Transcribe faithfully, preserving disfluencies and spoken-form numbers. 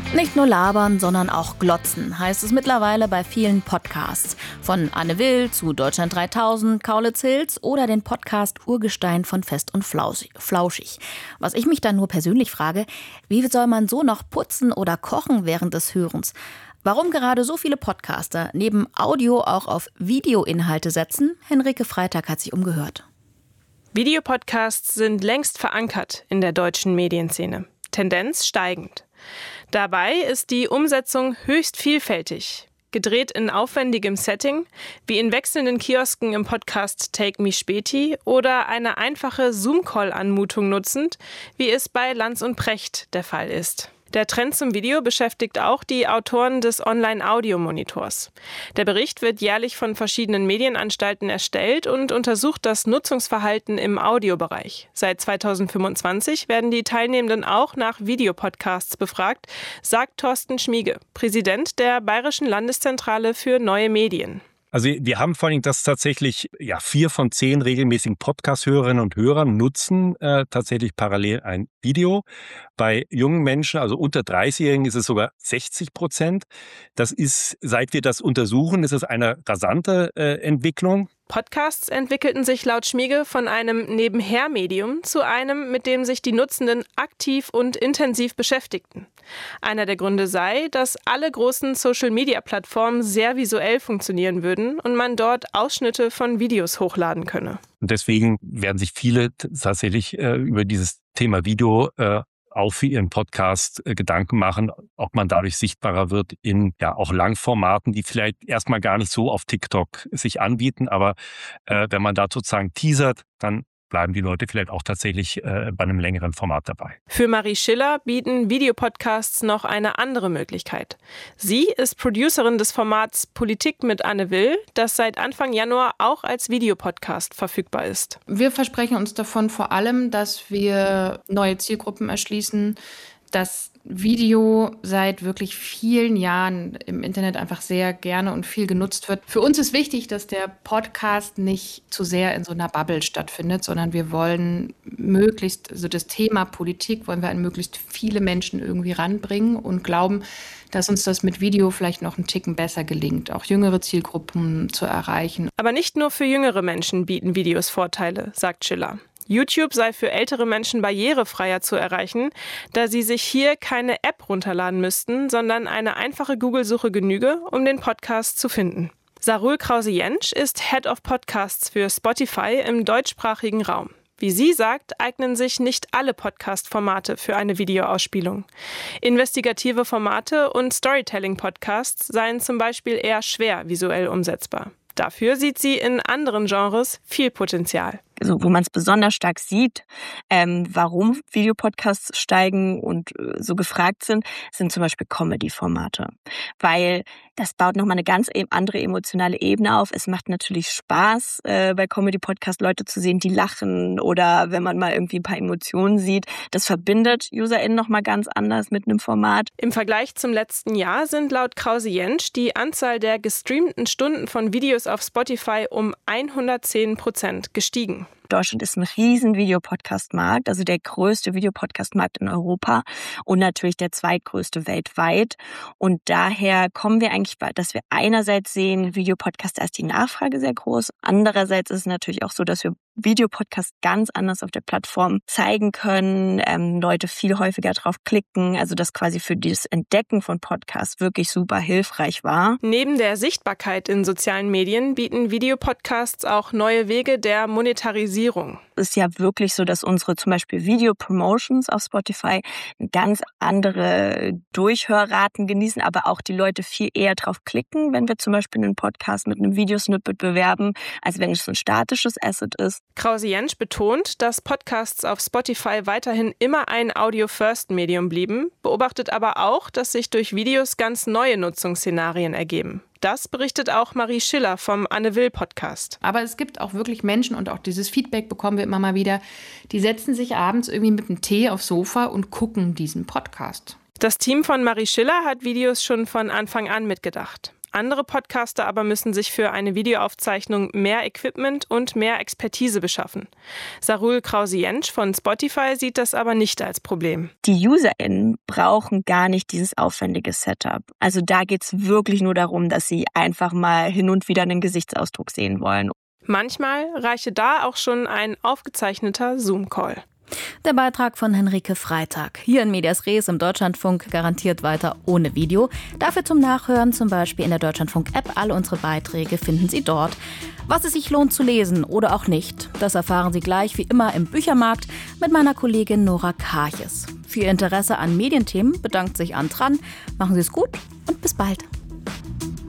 Nicht nur labern, sondern auch glotzen, heißt es mittlerweile bei vielen Podcasts. Von Anne Will zu Deutschland dreitausend, Kaulitz Hills oder den Podcast Urgestein von Fest und Flauschig. Was ich mich dann nur persönlich frage, wie soll man so noch putzen oder kochen während des Hörens? Warum gerade so viele Podcaster neben Audio auch auf Videoinhalte setzen? Henrike Freitag hat sich umgehört. Videopodcasts sind längst verankert in der deutschen Medienszene. Tendenz steigend. Dabei ist die Umsetzung höchst vielfältig. Gedreht in aufwendigem Setting, wie in wechselnden Kiosken im Podcast Take Me Späti oder eine einfache Zoom-Call-Anmutung nutzend, wie es bei Lanz und Precht der Fall ist. Der Trend zum Video beschäftigt auch die Autoren des Online-Audio-Monitors. Der Bericht wird jährlich von verschiedenen Medienanstalten erstellt und untersucht das Nutzungsverhalten im Audiobereich. Seit zweitausendfünfundzwanzig werden die Teilnehmenden auch nach Videopodcasts befragt, sagt Thorsten Schmiege, Präsident der Bayerischen Landeszentrale für neue Medien. Also wir haben vor allem, dass tatsächlich ja vier von zehn regelmäßigen Podcast-Hörerinnen und Hörern nutzen äh, tatsächlich parallel ein Video. Bei jungen Menschen, also unter dreißigjährigen, ist es sogar sechzig Prozent. Das ist, seit wir das untersuchen, ist es eine rasante äh, Entwicklung. Podcasts entwickelten sich laut Schmiege von einem Nebenher-Medium zu einem, mit dem sich die Nutzenden aktiv und intensiv beschäftigten. Einer der Gründe sei, dass alle großen Social-Media-Plattformen sehr visuell funktionieren würden und man dort Ausschnitte von Videos hochladen könne. Und deswegen werden sich viele tatsächlich äh, über dieses Thema Video äh, auch für ihren Podcast äh, Gedanken machen, ob man dadurch sichtbarer wird in ja auch Langformaten, die vielleicht erstmal gar nicht so auf TikTok sich anbieten. Aber äh, wenn man da sozusagen teasert, dann bleiben die Leute vielleicht auch tatsächlich äh, bei einem längeren Format dabei. Für Marie Schiller bieten Videopodcasts noch eine andere Möglichkeit. Sie ist Producerin des Formats Politik mit Anne Will, das seit Anfang Januar auch als Videopodcast verfügbar ist. Wir versprechen uns davon vor allem, dass wir neue Zielgruppen erschließen, dass Video seit wirklich vielen Jahren im Internet einfach sehr gerne und viel genutzt wird. Für uns ist wichtig, dass der Podcast nicht zu sehr in so einer Bubble stattfindet, sondern wir wollen möglichst, also das Thema Politik wollen wir an möglichst viele Menschen irgendwie ranbringen und glauben, dass uns das mit Video vielleicht noch einen Ticken besser gelingt, auch jüngere Zielgruppen zu erreichen. Aber nicht nur für jüngere Menschen bieten Videos Vorteile, sagt Schiller. YouTube sei für ältere Menschen barrierefreier zu erreichen, da sie sich hier keine App runterladen müssten, sondern eine einfache Google-Suche genüge, um den Podcast zu finden. Sarul Krause-Jentsch ist Head of Podcasts für Spotify im deutschsprachigen Raum. Wie sie sagt, eignen sich nicht alle Podcast-Formate für eine Videoausspielung. Investigative Formate und Storytelling-Podcasts seien zum Beispiel eher schwer visuell umsetzbar. Dafür sieht sie in anderen Genres viel Potenzial. Also wo man es besonders stark sieht, ähm, warum Videopodcasts steigen und äh, so gefragt sind, sind zum Beispiel Comedy-Formate. Weil das baut nochmal eine ganz andere emotionale Ebene auf. Es macht natürlich Spaß, äh, bei Comedy-Podcasts Leute zu sehen, die lachen oder wenn man mal irgendwie ein paar Emotionen sieht. Das verbindet UserInnen nochmal ganz anders mit einem Format. Im Vergleich zum letzten Jahr sind laut Krause-Jentsch die Anzahl der gestreamten Stunden von Videos auf Spotify um hundertzehn Prozent gestiegen. Deutschland ist ein riesen Videopodcast-Markt, also der größte Videopodcast-Markt in Europa und natürlich der zweitgrößte weltweit. Und daher kommen wir eigentlich, dass wir einerseits sehen, Videopodcast, da ist die Nachfrage sehr groß. Andererseits ist es natürlich auch so, dass wir Videopodcast ganz anders auf der Plattform zeigen können, ähm, Leute viel häufiger drauf klicken, also das quasi für das Entdecken von Podcasts wirklich super hilfreich war. Neben der Sichtbarkeit in sozialen Medien bieten Videopodcasts auch neue Wege der Monetarisierung. Es ist ja wirklich so, dass unsere zum Beispiel Video-Promotions auf Spotify ganz andere Durchhörraten genießen, aber auch die Leute viel eher drauf klicken, wenn wir zum Beispiel einen Podcast mit einem Videosnippet bewerben, als wenn es ein statisches Asset ist. Krause-Jentsch betont, dass Podcasts auf Spotify weiterhin immer ein Audio-First-Medium blieben, beobachtet aber auch, dass sich durch Videos ganz neue Nutzungsszenarien ergeben. Das berichtet auch Marie Schiller vom Anne Will Podcast. Aber es gibt auch wirklich Menschen, und auch dieses Feedback bekommen wir immer mal wieder, die setzen sich abends irgendwie mit einem Tee aufs Sofa und gucken diesen Podcast. Das Team von Marie Schiller hat Videos schon von Anfang an mitgedacht. Andere Podcaster aber müssen sich für eine Videoaufzeichnung mehr Equipment und mehr Expertise beschaffen. Sarul Krause-Jentsch von Spotify sieht das aber nicht als Problem. Die UserInnen brauchen gar nicht dieses aufwendige Setup. Also da geht's wirklich nur darum, dass sie einfach mal hin und wieder einen Gesichtsausdruck sehen wollen. Manchmal reiche da auch schon ein aufgezeichneter Zoom-Call. Der Beitrag von Henrike Freitag. Hier in Medias Res im Deutschlandfunk garantiert weiter ohne Video. Dafür zum Nachhören zum Beispiel in der Deutschlandfunk-App. Alle unsere Beiträge finden Sie dort. Was es sich lohnt zu lesen oder auch nicht, das erfahren Sie gleich wie immer im Büchermarkt mit meiner Kollegin Nora Karches. Für Ihr Interesse an Medienthemen bedankt sich Antran. Machen Sie es gut und bis bald.